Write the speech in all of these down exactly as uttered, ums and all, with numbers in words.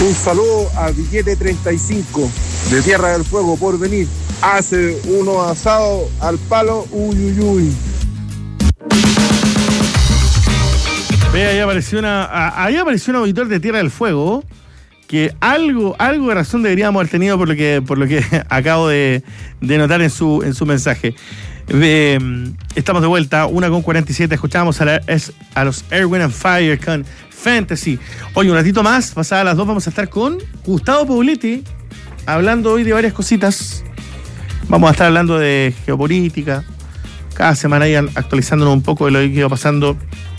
Un saludo a Billete treinta y cinco de Tierra del Fuego por venir. Hace unos asados al palo, uy, uy, uy. Ve, ahí apareció una, ahí apareció un auditor de Tierra del Fuego que algo, algo de razón deberíamos haber tenido por lo que, por lo que acabo de, de notar en su, en su mensaje. Eh, estamos de vuelta, una con cuarenta y siete, escuchábamos a, la, a los Earth, Wind and Fire con Fantasy. Oye, un ratito más, pasadas las dos, vamos a estar con Gustavo Pauletti, hablando hoy de varias cositas. Vamos a estar hablando de geopolítica, cada semana ahí actualizándonos un poco de lo que iba pasando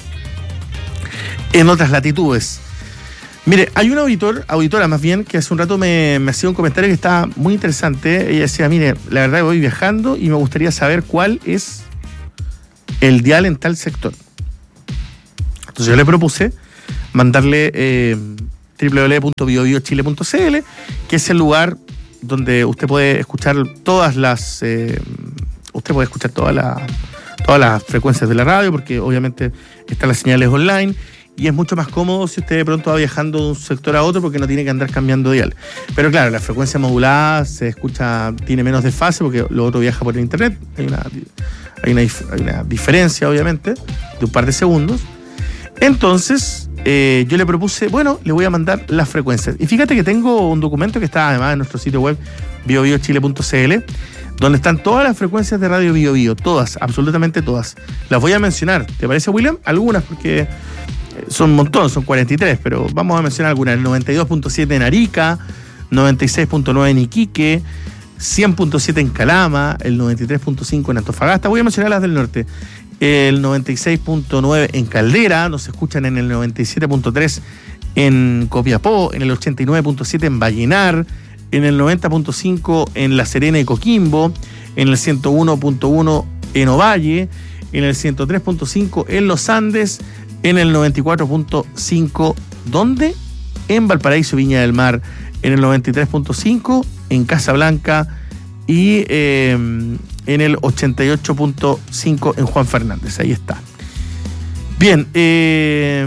en otras latitudes. Mire, hay una auditor, auditora más bien, que hace un rato me, me hacía un comentario que estaba muy interesante. Ella decía, mire, la verdad que voy viajando y me gustaría saber cuál es el dial en tal sector. Entonces yo le propuse mandarle eh, doble u doble u doble u punto bio bio chile punto c l, que es el lugar donde usted puede escuchar todas las... Eh, usted puede escuchar todas las todas las frecuencias de la radio, porque obviamente están las señales online. Y es mucho más cómodo si usted de pronto va viajando de un sector a otro porque no tiene que andar cambiando dial. Pero claro, la frecuencia modulada se escucha, tiene menos desfase porque lo otro viaja por el internet. Hay una, hay una, hay una diferencia, obviamente, de un par de segundos. Entonces, eh, yo le propuse, bueno, le voy a mandar las frecuencias. Y fíjate que tengo un documento que está además en nuestro sitio web, bio bio chile punto c l, donde están todas las frecuencias de Radio Bio Bio, todas, absolutamente todas. Las voy a mencionar, ¿te parece, William? Algunas, porque son un montón, son cuarenta y tres, pero vamos a mencionar algunas. El noventa y dos punto siete en Arica, noventa y seis punto nueve en Iquique, cien punto siete en Calama, el noventa y tres punto cinco en Antofagasta. Voy a mencionar las del norte. El noventa y seis punto nueve en Caldera, nos escuchan en el noventa y siete punto tres en Copiapó, en el ochenta y nueve punto siete en Vallenar, en el noventa punto cinco en La Serena y Coquimbo, en el ciento uno punto uno en Ovalle, en el ciento tres punto cinco en Los Andes, en el noventa y cuatro punto cinco, ¿dónde? En Valparaíso, Viña del Mar, en el noventa y tres punto cinco en Casablanca y eh, en el ochenta y ocho punto cinco en Juan Fernández. Ahí está. Bien, eh,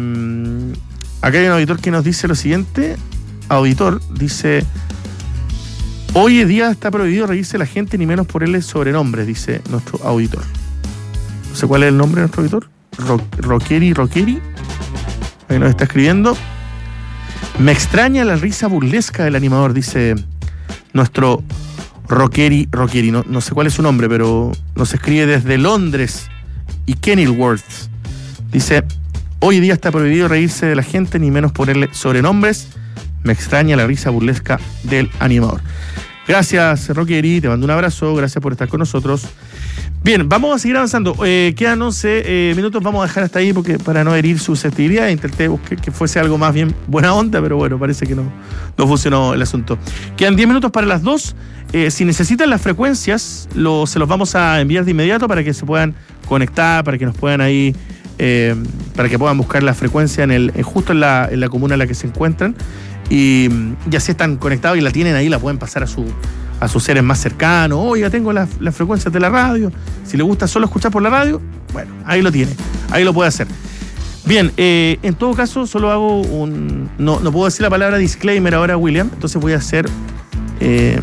acá hay un auditor que nos dice lo siguiente. Auditor dice: hoy en día está prohibido reírse la gente, ni menos ponerle sobrenombres, dice nuestro auditor. No sé cuál es el nombre de nuestro auditor. Ro- Roqueri, Roqueri. Ahí nos está escribiendo. Me extraña la risa burlesca del animador, dice nuestro Roqueri, Roqueri. No, no sé cuál es su nombre, pero nos escribe desde Londres y Kenilworth. Dice: hoy día está prohibido reírse de la gente, ni menos ponerle sobrenombres. Me extraña la risa burlesca del animador. Gracias, Roqueri, te mando un abrazo, gracias por estar con nosotros. Bien, vamos a seguir avanzando. Eh, quedan once eh, minutos, vamos a dejar hasta ahí porque para no herir susceptibilidad. Intenté buscar que fuese algo más bien buena onda, pero bueno, parece que no, no funcionó el asunto. Quedan diez minutos para las dos. Eh, si necesitan las frecuencias, lo, se los vamos a enviar de inmediato para que se puedan conectar, para que nos puedan ahí, eh, para que puedan buscar la frecuencia en el, en, justo en la, en la comuna en la que se encuentran. Y, y así están conectados y la tienen ahí, la pueden pasar a su a sus seres más cercanos. Oiga, tengo las, las frecuencias de la radio. Si le gusta solo escuchar por la radio, bueno, ahí lo tiene, ahí lo puede hacer. Bien, eh, en todo caso, solo hago un... No, no puedo decir la palabra disclaimer ahora, William, entonces voy a hacer eh,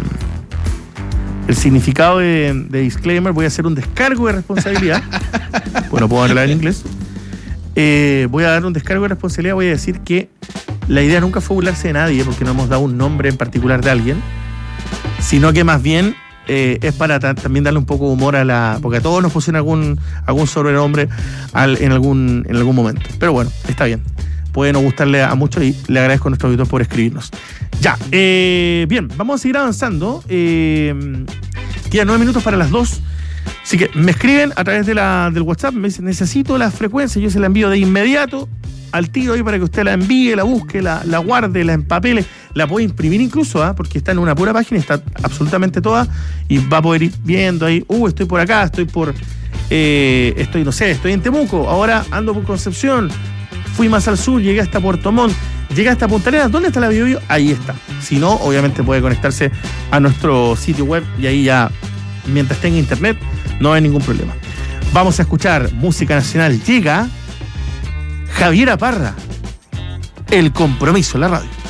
el significado de, de disclaimer, voy a hacer un descargo de responsabilidad. Bueno, puedo hablar en inglés. Eh, voy a dar un descargo de responsabilidad, voy a decir que la idea nunca fue burlarse de nadie, porque no hemos dado un nombre en particular de alguien, sino que más bien eh, es para ta- también darle un poco de humor a la... porque a todos nos pusieron algún, algún sobrenombre al, en, algún, en algún momento. Pero bueno, está bien. Puede no gustarle a muchos y le agradezco a nuestro auditor por escribirnos. Ya, eh, bien, vamos a seguir avanzando. Eh, quedan nueve minutos para las dos. Así que me escriben a través de la, del WhatsApp, me dicen, necesito la frecuencia, yo se la envío de inmediato al tiro ahí para que usted la envíe, la busque, la, la guarde, la empapele, la puede imprimir incluso, ¿eh? Porque está en una pura página, está absolutamente toda y va a poder ir viendo ahí, uh, estoy por acá, estoy por, eh, estoy, no sé, estoy en Temuco, ahora ando por Concepción, fui más al sur, llegué hasta Puerto Montt, llegué hasta Punta Arenas, ¿dónde está la Bio Bio? Ahí está. Si no, obviamente puede conectarse a nuestro sitio web y ahí ya, mientras tenga internet, no hay ningún problema. Vamos a escuchar música nacional. Llega Javiera Parra, El Compromiso en la radio.